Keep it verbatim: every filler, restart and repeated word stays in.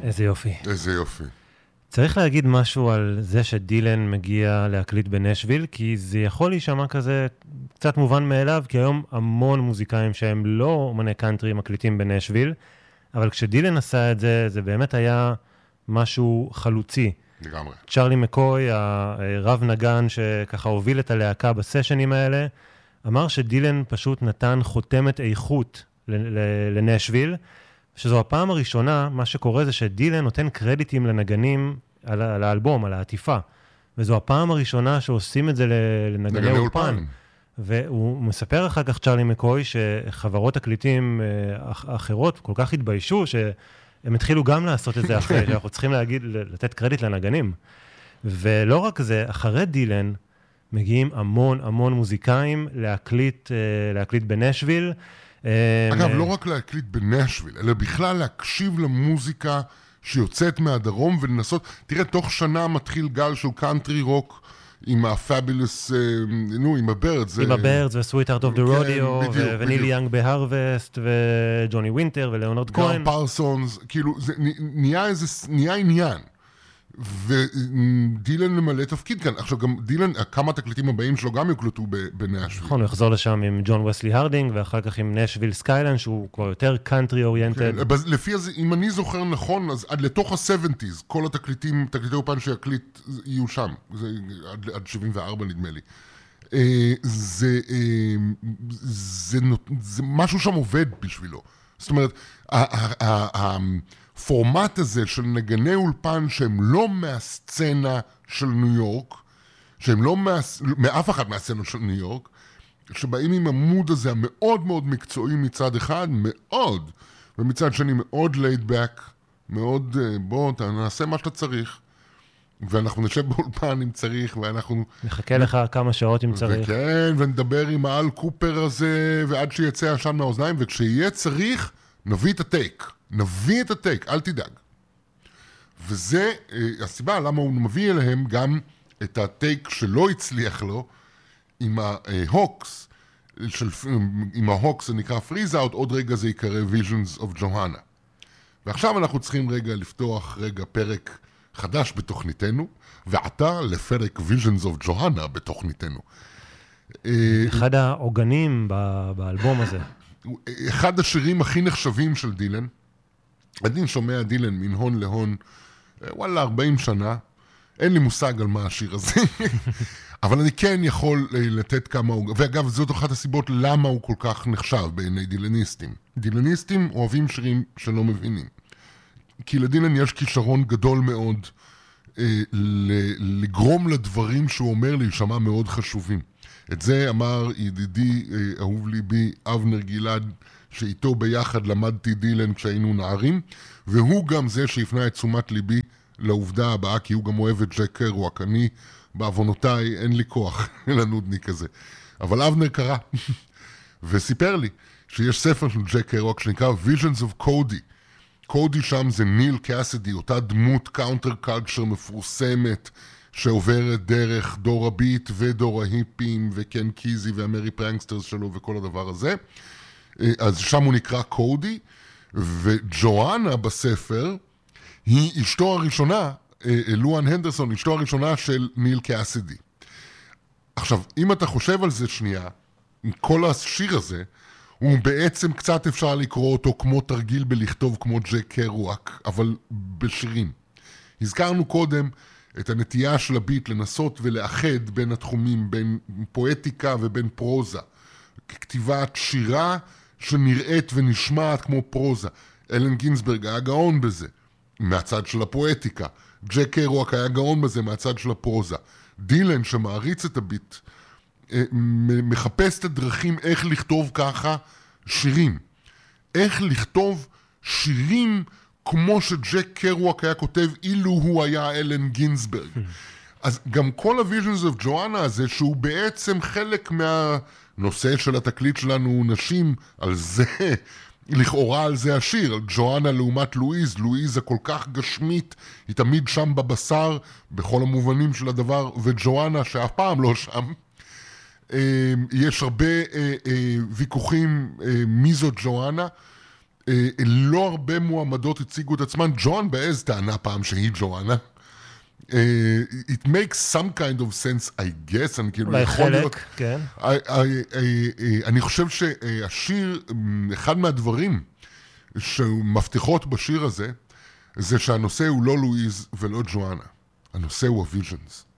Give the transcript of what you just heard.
איזה יופי. איזה יופי. צריך להגיד משהו על זה שדילן מגיע להקליט בנשוויל, כי זה יכול להישמע כזה קצת מובן מאליו, כי היום המון מוזיקאים שהם לא אומני קאנטרי מקליטים בנשוויל, אבל כשדילן עשה את זה, זה באמת היה משהו חלוצי. לגמרי. צ'רלי מקוי, הרב נגן שככה הוביל את הלהקה בסשנים האלה, אמר שדילן פשוט נתן חותמת איכות לנשוויל, שזו הפעם הראשונה, מה שקורה זה שדילן נותן קרדיטים לנגנים על, על האלבום, על העטיפה. וזו הפעם הראשונה שעושים את זה לנגני אולפן. והוא מספר אחר כך, צ'רלי מקוי, שחברות תקליטים אחרות כל כך התביישו, שהם התחילו גם לעשות את זה אחרי, שאנחנו צריכים להגיד, לתת קרדיט לנגנים. ולא רק זה, אחרי דילן, מגיעים המון המון מוזיקאים להקליט, להקליט בנשוויל. אגב, לא רק להקליט בנשוויל, אלא בכלל להקשיב למוזיקה שיוצאת מהדרום ולנסות, תראה, תוך שנה מתחיל גל של קאנטרי רוק עם הפאבילוס, נו, עם הבירדס. עם הבירדס ו-Sweet Heart of the Rodeo, ונילי יאנג בהרווסט, וג'וני וינטר ולאונרד כהן. גם פרסונס, כאילו, נהיה עניין. ודילן למלא תפקיד כאן. עכשיו גם דילן, כמה תקליטים הבאים שלו גם יוקלטו בנשוויל. נכון, הוא יחזור לשם עם ג'ון וסלי הרדינג, ואחר כך עם נשוויל סקיילנד, שהוא כבר יותר קאנטרי אוריינטד. לפי זה, אם אני זוכר נכון, אז עד לתוך ה-שבעים, כל התקליטים, תקליטי אופן שיקליט, יהיו שם. זה עד שבעים וארבע נדמה לי. זה, זה, זה משהו שם עובד בשבילו. זאת אומרת, הפורמט הזה של נגני אולפן שהם לא מהסצנה של ניו יורק, שהם לא מאף אחד מהסצנה של ניו יורק, שבאים עם המוד הזה המאוד מאוד מקצועי מצד אחד, מאוד, ומצד שני מאוד laid back, מאוד בוא, נעשה מה שאתה צריך, ואנחנו נשב באולפן אם צריך, ואנחנו... נחכה לך כמה שעות אם צריך. וכן, ונדבר עם האל קופר הזה, ועד שיצא השם מהאוזניים, וכשיהיה צריך, נביא את הטייק. נביא את הטייק, אל תדאג. וזה הסיבה למה הוא מביא אליהם גם את הטייק שלא הצליח לו, עם ההוקס, של, עם ההוקס זה נקרא פריז אאוט, עוד רגע זה יקרא Visions of Johanna. ועכשיו אנחנו צריכים רגע לפתוח רגע פרק חדש בתוכניתנו, ועתה לפרק Visions of Johanna בתוכניתנו. אחד העוגנים באלבום הזה. אחד השירים הכי נחשבים של דילן, אני שומע דילן מן הון להון, וואלה, ארבעים שנה, אין לי מושג על מה השיר הזה, אבל אני כן יכול לתת כמה, ואגב, זאת אחת הסיבות למה הוא כל כך נחשב בעיני דילניסטים. דילניסטים אוהבים שירים שלא מבינים. כי לדילן יש כישרון גדול מאוד אה, לגרום לדברים שהוא אומר להישמע מאוד חשובים. את זה אמר ידידי, אה, אהוב ליבי, אבנר גלעד, שאיתו ביחד למדתי דילן כשהיינו נערים, והוא גם זה שהפנה את תשומת ליבי לעובדה הבאה, כי הוא גם אוהב את ג'ק קרואק. אני, בעוונותיי, אין לי כוח לנודניק הזה. אבל אבנר קרא, וסיפר לי שיש ספר של ג'ק קרואק שנקרא Visions of Cody. קודי שם זה ניל קאסידי, אותה דמות קאונטר קלצ'ר מפורסמת, שעוברת דרך דור הביט ודור ההיפים וקן קיזי והמרי פרנקסטרס שלו וכל הדבר הזה. אז שם הוא נקרא קודי, וג'ואנה בספר היא אשתו הראשונה, לואן הנדרסון, אשתו הראשונה של ניל קאסידי. עכשיו, אם אתה חושב על זה שנייה, כל השיר הזה, הוא בעצם קצת אפשר לקרוא אותו כמו תרגיל בלכתוב כמו ג'ק קרואק, אבל בשירים. הזכרנו קודם את הנטייה של הביט לנסות ולאחד בין התחומים, בין פואטיקה ובין פרוזה. כתיבת שירה שנראית ונשמעת כמו פרוזה. אלן גינסברג היה גאון בזה, מהצד של הפואטיקה. ג'ק קרואק היה גאון בזה, מהצד של הפרוזה. דילן שמעריץ את הביט, מחפש את הדרכים איך לכתוב ככה שירים. איך לכתוב שירים כמו שג'ק קרואק היה כותב אילו הוא היה אלן גינסברג. אז גם כל ה-Visions of Johanna הזה, שהוא בעצם חלק מהנושא של התקליט שלנו, נשים, על זה, לכאורה על זה השיר, על ג'ואנה לעומת לואיז, לואיז הכל כך גשמית, היא תמיד שם בבשר, בכל המובנים של הדבר, וג'ואנה שאף פעם לא שם. יש הרבה ויכוחים מי זו ג'ואנה, אה, לא הרבה מועמדות הציגו את עצמן. ג'ואן באז טענה פעם שהיא ג'ואנה. Uh, it makes some kind of sense, I guess, אני כאילו יכול להיות... כן. I, I, I, I, אני חושב שהשיר, אחד מהדברים שמבטיחות בשיר הזה, זה שהנושא הוא לא לואיז ולא ג'ואנה. הנושא הוא הוויז'נס.